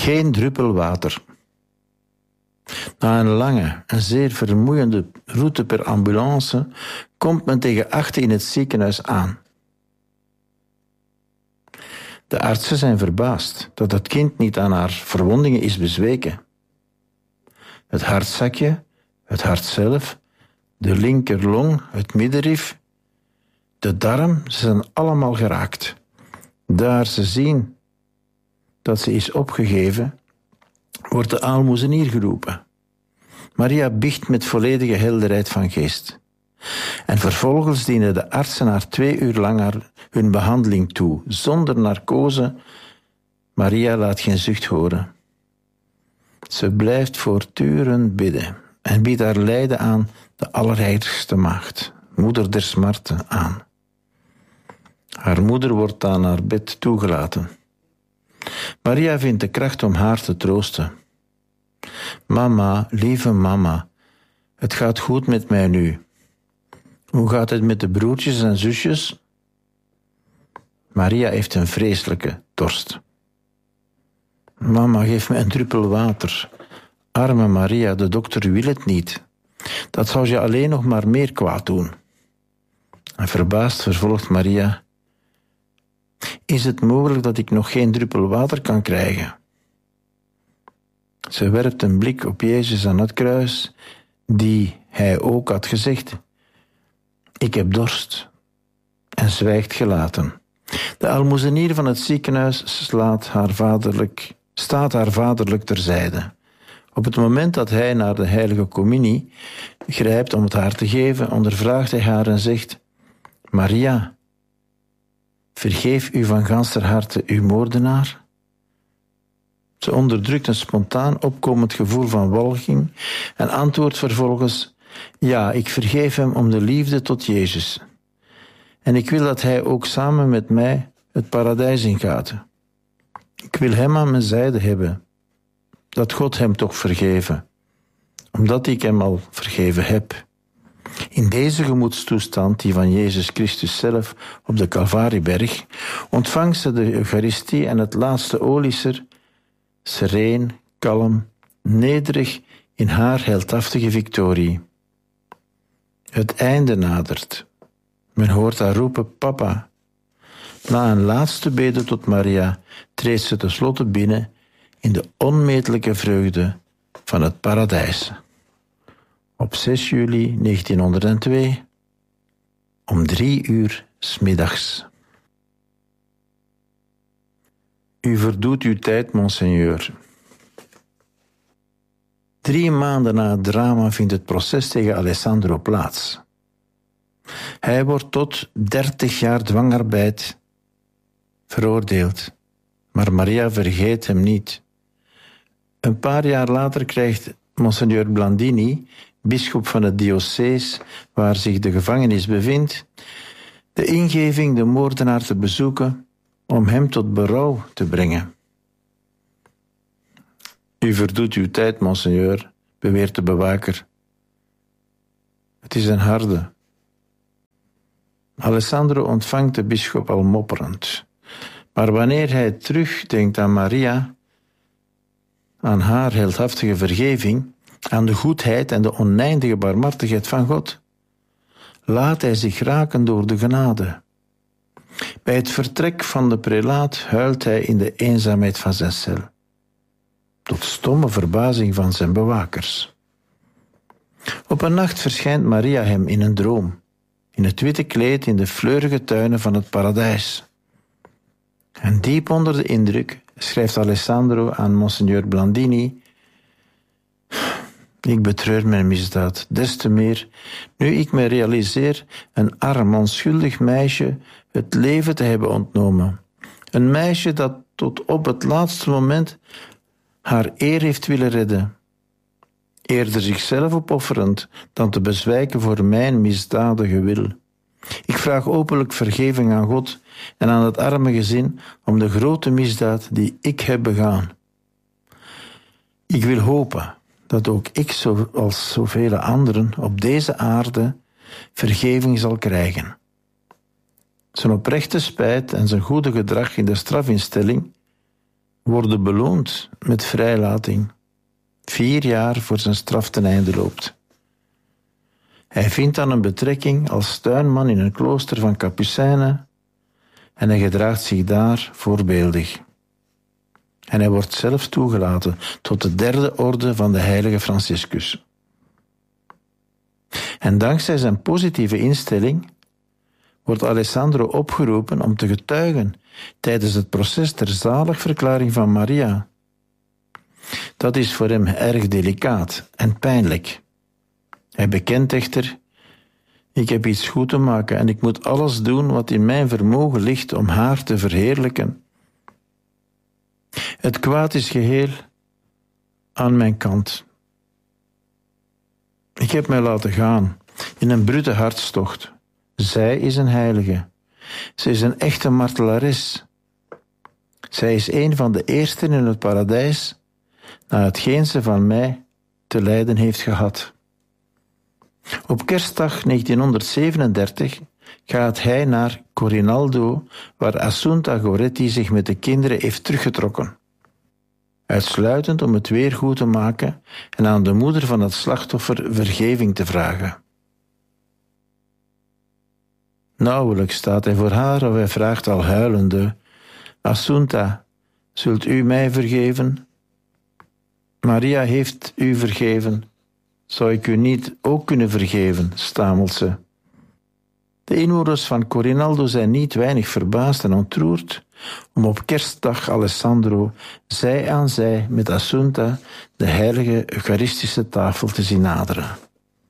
Geen druppel water. Na een lange en zeer vermoeiende route per ambulance komt men tegen 8 in het ziekenhuis aan. De artsen zijn verbaasd dat het kind niet aan haar verwondingen is bezweken. Het hartzakje, het hart zelf, de linkerlong, het middenrif, de darm, ze zijn allemaal geraakt. Daar ze zien dat ze is opgegeven, wordt de aalmoezenier geroepen. Maria biecht met volledige helderheid van geest. En vervolgens dienen de artsen haar 2 uur lang hun behandeling toe, zonder narcose. Maria laat geen zucht horen. Ze blijft voortdurend bidden en biedt haar lijden aan de Allerheiligste Maagd, moeder der smarten, aan. Haar moeder wordt aan haar bed toegelaten. Maria vindt de kracht om haar te troosten. Mama, lieve mama, het gaat goed met mij nu. Hoe gaat het met de broertjes en zusjes? Maria heeft een vreselijke dorst. Mama, geef me een druppel water. Arme Maria, de dokter wil het niet. Dat zou je alleen nog maar meer kwaad doen. En verbaasd vervolgt Maria: is het mogelijk dat ik nog geen druppel water kan krijgen? Ze werpt een blik op Jezus aan het kruis, die hij ook had gezegd: ik heb dorst, en zwijgt gelaten. De aalmoezenier van het ziekenhuis staat haar vaderlijk terzijde. Op het moment dat hij naar de heilige communie grijpt om het haar te geven, ondervraagt hij haar en zegt: Maria, vergeef u van ganser harte uw moordenaar? Ze onderdrukt een spontaan opkomend gevoel van walging en antwoordt vervolgens: ja, ik vergeef hem om de liefde tot Jezus. En ik wil dat hij ook samen met mij het paradijs ingaat. Ik wil hem aan mijn zijde hebben. Dat God hem toch vergeven, omdat ik hem al vergeven heb. In deze gemoedstoestand, die van Jezus Christus zelf op de Calvarieberg, ontvangt ze de Eucharistie en het laatste olieser, sereen, kalm, nederig in haar heldhaftige victorie. Het einde nadert. Men hoort haar roepen: Papa. Na een laatste bede tot Maria treedt ze tenslotte binnen in de onmetelijke vreugde van het paradijs. Op 6 juli 1902, om 3 uur 's middags. U verdoet uw tijd, monseigneur. 3 maanden na het drama vindt het proces tegen Alessandro plaats. Hij wordt tot 30 jaar dwangarbeid veroordeeld, maar Maria vergeet hem niet. Een paar jaar later krijgt Monsignor Blandini, bisschop van het diocees waar zich de gevangenis bevindt, de ingeving de moordenaar te bezoeken om hem tot berouw te brengen. U verdoet uw tijd, monseigneur, beweert de bewaker. Het is een harde. Alessandro ontvangt de bisschop al mopperend. Maar wanneer hij terugdenkt aan Maria, aan haar heldhaftige vergeving, aan de goedheid en de oneindige barmhartigheid van God, laat hij zich raken door de genade. Bij het vertrek van de prelaat huilt hij in de eenzaamheid van zijn cel, tot stomme verbazing van zijn bewakers. Op een nacht verschijnt Maria hem in een droom, in het witte kleed in de fleurige tuinen van het paradijs. En diep onder de indruk schrijft Alessandro aan Monsignor Blandini: ik betreur mijn misdaad, des te meer nu ik me realiseer een arm, onschuldig meisje het leven te hebben ontnomen. Een meisje dat tot op het laatste moment haar eer heeft willen redden. Eerder zichzelf opofferend dan te bezwijken voor mijn misdadige wil. Ik vraag openlijk vergeving aan God en aan het arme gezin om de grote misdaad die ik heb begaan. Ik wil hopen dat ook ik, zoals zoveel anderen op deze aarde, vergeving zal krijgen. Zijn oprechte spijt en zijn goede gedrag in de strafinstelling worden beloond met vrijlating, 4 jaar voor zijn straf ten einde loopt. Hij vindt dan een betrekking als tuinman in een klooster van Kapucijnen en hij gedraagt zich daar voorbeeldig. En hij wordt zelf toegelaten tot de 3e orde van de heilige Franciscus. En dankzij zijn positieve instelling wordt Alessandro opgeroepen om te getuigen tijdens het proces ter zaligverklaring van Maria. Dat is voor hem erg delicaat en pijnlijk. Hij bekent echter: ik heb iets goed te maken en ik moet alles doen wat in mijn vermogen ligt om haar te verheerlijken. Het kwaad is geheel aan mijn kant. Ik heb mij laten gaan in een brute hartstocht. Zij is een heilige. Zij is een echte martelares. Zij is een van de eersten in het paradijs na hetgeen ze van mij te lijden heeft gehad. Op kerstdag 1937 gaat hij naar Corinaldo, waar Assunta Goretti zich met de kinderen heeft teruggetrokken. Uitsluitend om het weer goed te maken en aan de moeder van het slachtoffer vergeving te vragen. Nauwelijks staat hij voor haar of hij vraagt al huilende: Assunta, zult u mij vergeven? Maria heeft u vergeven. Zou ik u niet ook kunnen vergeven? Stamelt ze. De inwoners van Corinaldo zijn niet weinig verbaasd en ontroerd om op kerstdag Alessandro zij aan zij met Assunta de heilige Eucharistische tafel te zien naderen.